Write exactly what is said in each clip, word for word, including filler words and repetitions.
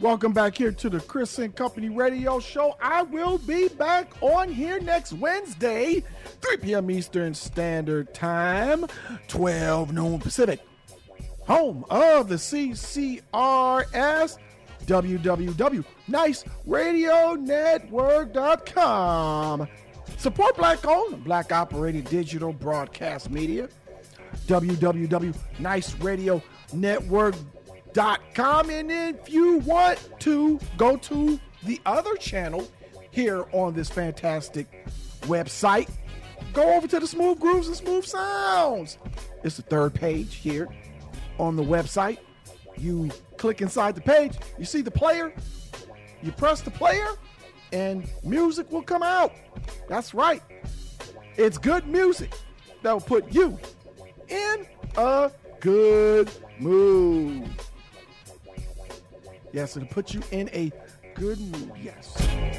Welcome back here to the Chris and Company Radio Show. I will be back on here next Wednesday, three p.m. Eastern Standard Time, twelve noon Pacific. Home of the C C R S, w w w dot nice radio network dot com. Support Black-owned, Black-operated digital broadcast media, w w w dot nice radio network dot com. And if you want to go to the other channel here on this fantastic website, go over to the Smooth Grooves and Smooth Sounds. It's the third page here on the website. You click inside the page, you see the player, you press the player, and music will come out. That's right. It's good music that will put you in a good mood. Yes, it'll put you in a good mood. Yes.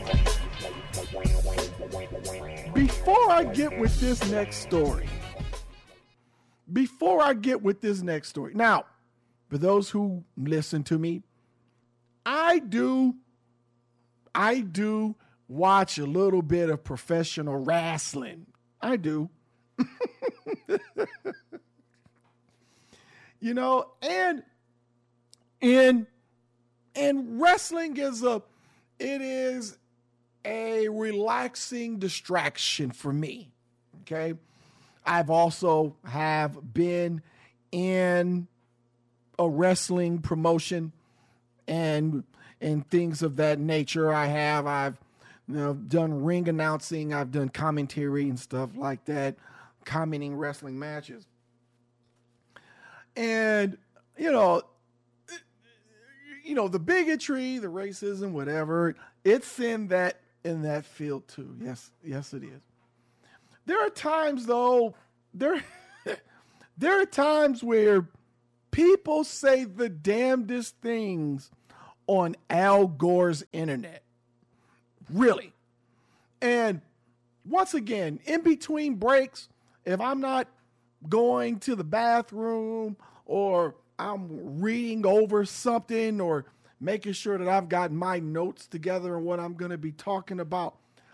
Before I get with this next story, before I get with this next story, now, for those who listen to me, I do, I do watch a little bit of professional wrestling. I do. You know, and in and wrestling is a it is a relaxing distraction for me. Okay. I've also have been in a wrestling promotion and and things of that nature. I have I've you know done ring announcing, I've done commentary and stuff like that, commenting wrestling matches. And you know, you know the bigotry, the racism, whatever, it's in that in that field too. Yes, yes it is. There are times though, there there are times where people say the damnedest things on Al Gore's internet. Really. And once again, in between breaks, if I'm not going to the bathroom or I'm reading over something or making sure that I've got my notes together and what I'm going to be talking about,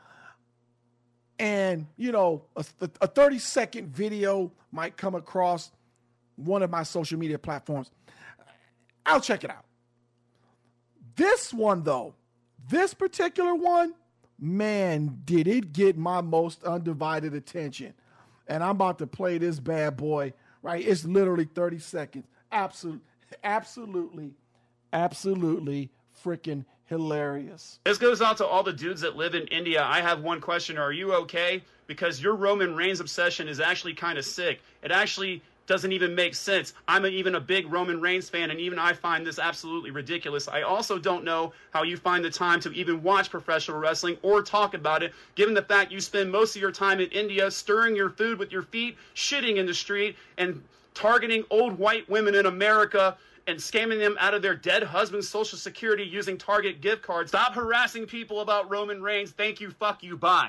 and, you know, a, a thirty second video might come across one of my social media platforms, I'll check it out. This one, though, this particular one, man, did it get my most undivided attention. And I'm about to play this bad boy, right? It's literally thirty seconds. Absolutely, absolutely, absolutely freaking hilarious. This goes out to all the dudes that live in India. I have one question. Are you okay? Because your Roman Reigns obsession is actually kind of sick. It actually doesn't even make sense. I'm a, even a big Roman Reigns fan, and even I find this absolutely ridiculous. I also don't know how you find the time to even watch professional wrestling or talk about it, given the fact you spend most of your time in India stirring your food with your feet, shitting in the street, and targeting old white women in America and scamming them out of their dead husband's Social Security using Target gift cards. Stop harassing people about Roman Reigns. Thank you, fuck you, bye.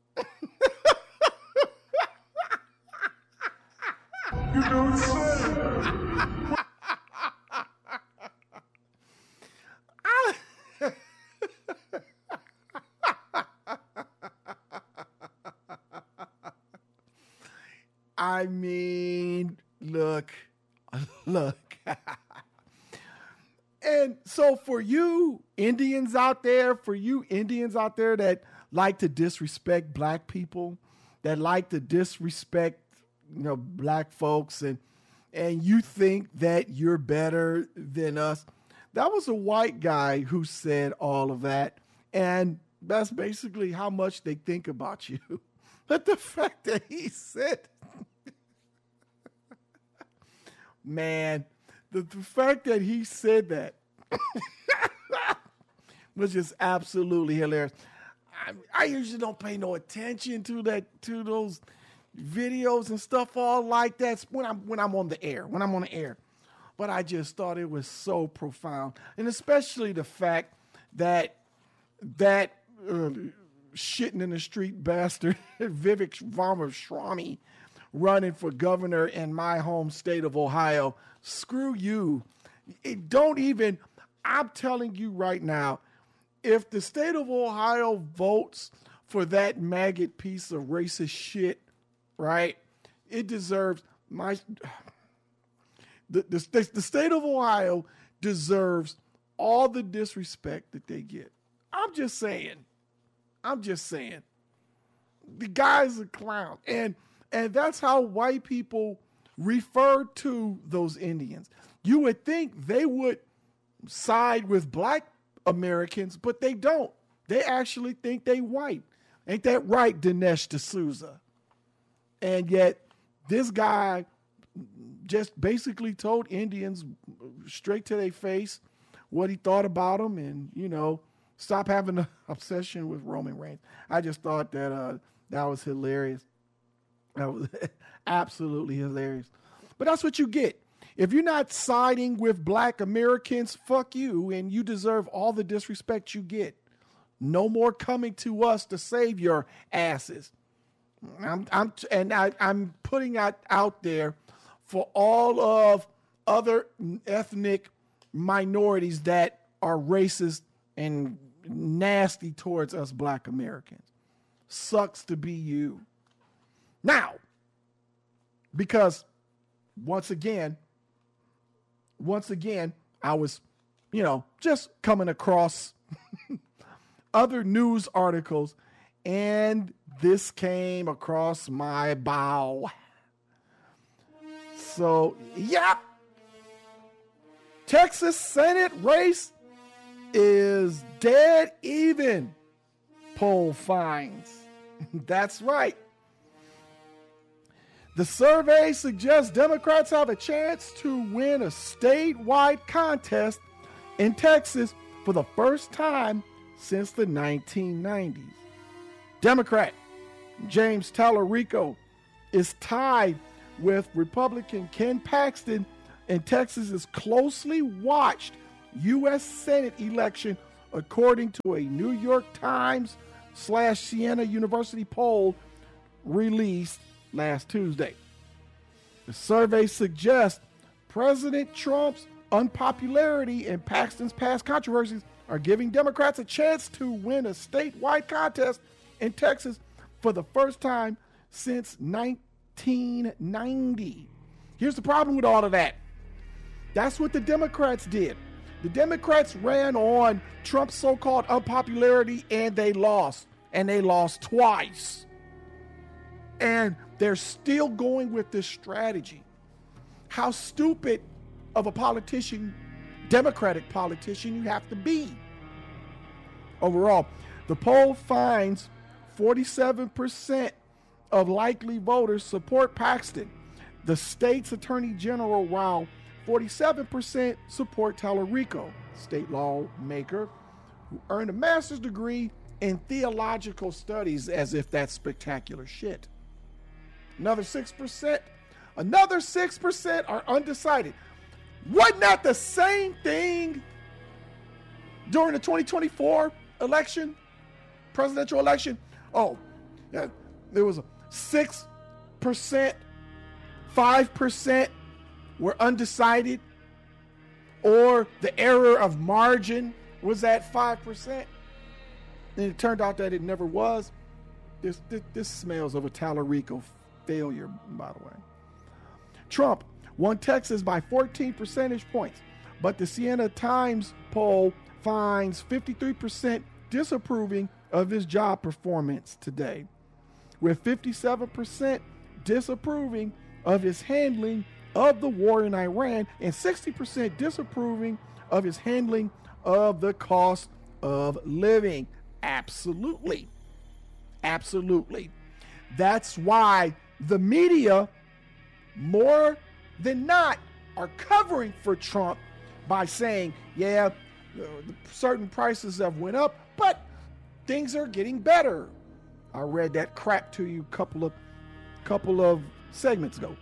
You don't say. I mean, look, look. And so for you Indians out there, for you Indians out there that like to disrespect black people, that like to disrespect, you know, black folks, and and you think that you're better than us. That was a white guy who said all of that. And that's basically how much they think about you. But the fact that he said, man, the, the fact that he said that was just absolutely hilarious. I, I usually don't pay no attention to that, to those videos and stuff all like that when I'm when I'm on the air, when I'm on the air. But I just thought it was so profound, and especially the fact that that uh, shitting in the street bastard Vivek Ramaswamy running for governor in my home state of Ohio. Screw you! It don't even. I'm telling you right now, if the state of Ohio votes for that maggot piece of racist shit, right, it deserves my... The, the, the state of Ohio deserves all the disrespect that they get. I'm just saying. I'm just saying. The guy's a clown. And and that's how white people refer to those Indians. You would think they would side with black Americans, but they don't. They actually think they white. Ain't that right, Dinesh D'Souza? And yet this guy just basically told Indians straight to their face what he thought about them, and, you know, stop having an obsession with Roman Reigns. I just thought that uh, that was hilarious. That was absolutely hilarious. But that's what you get. If you're not siding with black Americans, fuck you, and you deserve all the disrespect you get. No more coming to us to save your asses. I'm, I'm and I, I'm putting that out there for all of other ethnic minorities that are racist and nasty towards us black Americans. Sucks to be you. Now, because once again, once again, I was, you know, just coming across other news articles, and this came across my bow. So, yeah, Texas Senate race is dead even, poll finds. That's right. The survey suggests Democrats have a chance to win a statewide contest in Texas for the first time since the nineteen nineties. Democrat James Tallarico is tied with Republican Ken Paxton in Texas's closely watched U S Senate election, according to a New York Times slash Siena University poll released last Tuesday. The survey suggests President Trump's unpopularity and Paxton's past controversies are giving Democrats a chance to win a statewide contest in Texas for the first time since nineteen ninety. Here's the problem with all of that. That's what the Democrats did. The Democrats ran on Trump's so-called unpopularity, and they lost. And they lost twice. And they're still going with this strategy. How stupid of a politician, Democratic politician, you have to be. Overall, the poll finds forty-seven percent of likely voters support Paxton, the state's attorney general, while forty-seven percent support Tallarico, state lawmaker, who earned a master's degree in theological studies, as if that's spectacular shit. Another six percent, another six percent are undecided. Wasn't that the same thing during the twenty twenty-four election, presidential election? Oh, yeah, there was a six percent, five percent were undecided, or the error of margin was at five percent. And it turned out that it never was. This, this, this smells of a Tallarico failure, by the way. Trump won Texas by fourteen percentage points, but the Siena Times poll finds fifty-three percent disapproving of his job performance today, with fifty-seven percent disapproving of his handling of the war in Iran and sixty percent disapproving of his handling of the cost of living. Absolutely. Absolutely. That's why the media, more than not, are covering for Trump by saying, yeah, certain prices have went up, but things are getting better. I read that crap to you a couple of couple of segments ago.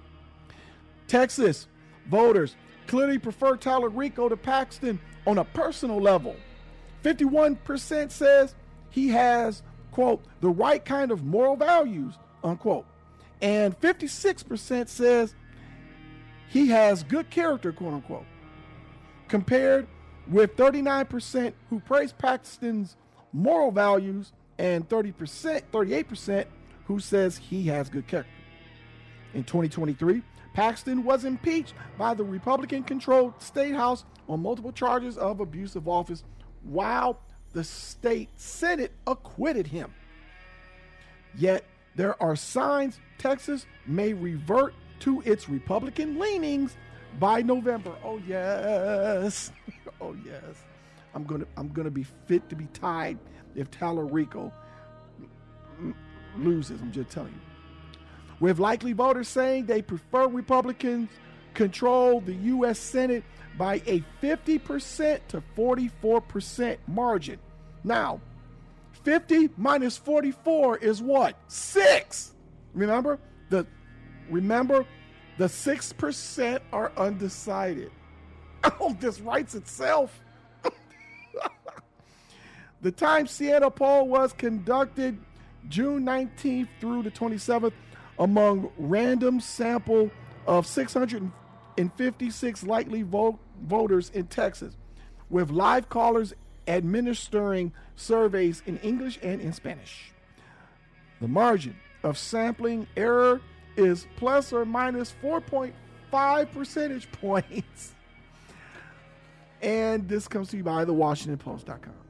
Texas voters clearly prefer Tallarico to Paxton on a personal level. fifty-one percent says he has, quote, the right kind of moral values, unquote. And fifty-six percent says he has good character, quote unquote. Compared with thirty-nine percent who praise Paxton's moral values and thirty percent, thirty-eight percent who says he has good character. In twenty twenty-three, Paxton was impeached by the Republican-controlled State House on multiple charges of abuse of office, while the state Senate acquitted him. Yet, there are signs Texas may revert to its Republican leanings by November. Oh, yes. Oh, yes. I'm going to I'm gonna be fit to be tied if Tallarico loses. I'm just telling you. With likely voters saying they prefer Republicans control the U S Senate by a fifty percent to forty-four percent margin. Now, fifty minus forty-four is what? Six. Remember? The remember the six percent are undecided. Oh, this writes itself. The Times Siena poll was conducted June nineteenth through the twenty-seventh among random sample of six hundred fifty-six likely vote, voters in Texas, with live callers administering surveys in English and in Spanish. The margin of sampling error is plus or minus four point five percentage points. And this comes to you by the Washington Post dot com.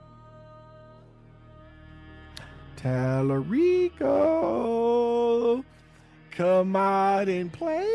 Tallarico, come out and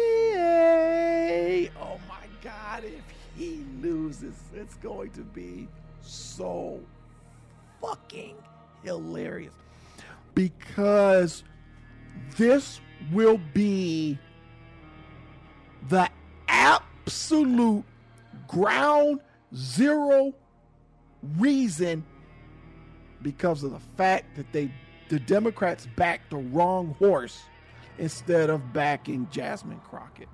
play. Oh my God, if he loses, it's going to be so fucking hilarious. Because this will be the absolute ground zero reason, because of the fact that they the Democrats backed the wrong horse instead of backing Jasmine Crockett.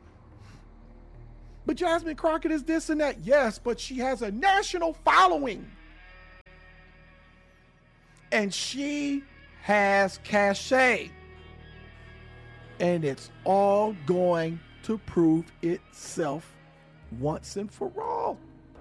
But Jasmine Crockett is this and that, yes, but she has a national following. And she has cachet. And it's all going to prove itself once and for all.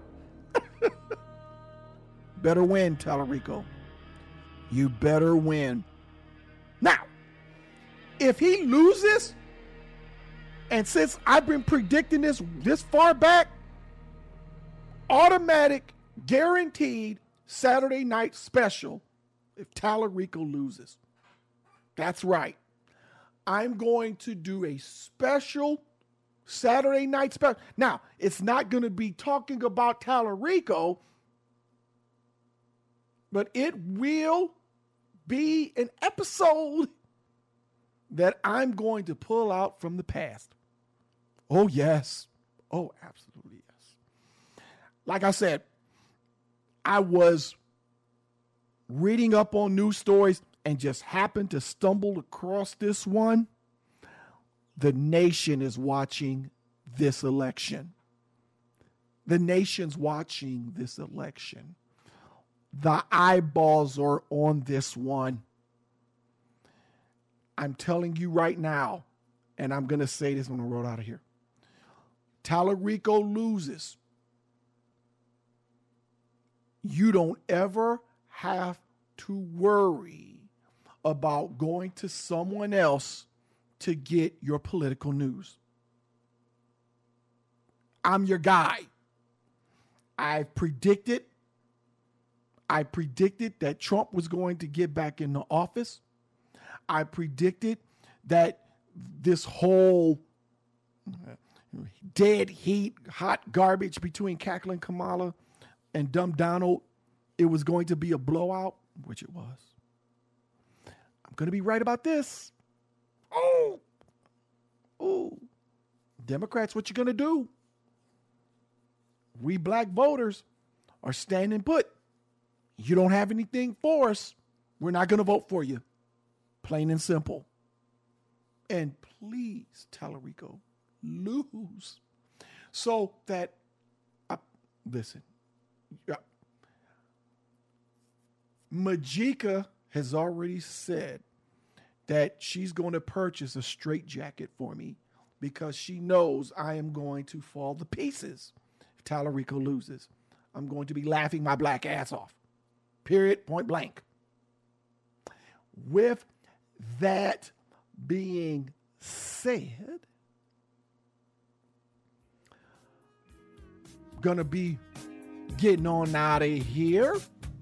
Better win, Tallarico. You better win. Now, if he loses, and since I've been predicting this this far back, automatic, guaranteed Saturday night special if Tallarico loses. That's right. I'm going to do a special Saturday night special. Now, it's not going to be talking about Tallarico, but it will be an episode that I'm going to pull out from the past. Oh, yes. Oh, absolutely yes. Like I said, I was reading up on news stories and just happened to stumble across this one. The nation is watching this election. The nation's watching this election. The eyeballs are on this one. I'm telling you right now, and I'm going to say this when I roll out of here. Tallarico loses. You don't ever have to worry about going to someone else to get your political news. I'm your guy. I've predicted I predicted that Trump was going to get back in the office. I predicted that this whole dead heat, hot garbage between Cackling Kamala and Dumb Donald, it was going to be a blowout, which it was. I'm going to be right about this. Oh, oh, Democrats, what you going to do? We black voters are standing put. You don't have anything for us, we're not going to vote for you. Plain and simple. And please, Tallarico, lose. So that, uh, listen, uh, Majika has already said that she's going to purchase a straitjacket for me because she knows I am going to fall to pieces if Tallarico loses. I'm going to be laughing my black ass off. Period, point blank. With that being said, gonna be getting on out of here.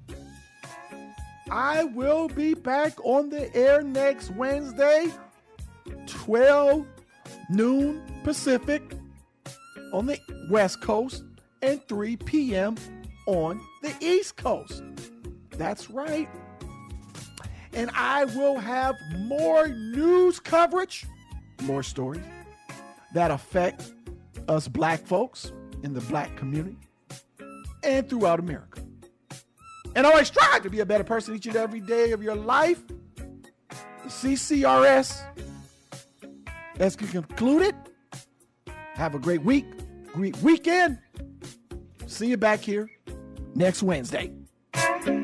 I will be back on the air next Wednesday, twelve noon Pacific on the West Coast and three p.m. on the East Coast. That's right. And I will have more news coverage, more stories that affect us black folks in the black community and throughout America. And always strive to be a better person each and every day of your life. The C C R S has concluded. Have a great week, great weekend. See you back here next Wednesday.